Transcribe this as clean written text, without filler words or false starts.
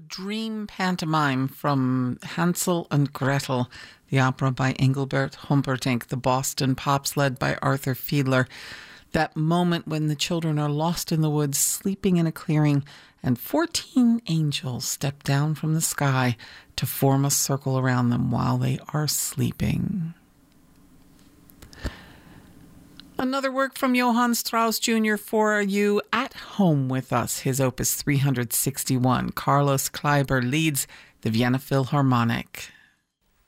dream pantomime from Hansel and Gretel, the opera by Engelbert Humperdinck, the Boston Pops led by Arthur Fiedler. That moment when the children are lost in the woods, sleeping in a clearing, and 14 angels step down from the sky to form a circle around them while they are sleeping. Another work from Johann Strauss Jr. for you at home with us, his opus 361. Carlos Kleiber leads the Vienna Philharmonic.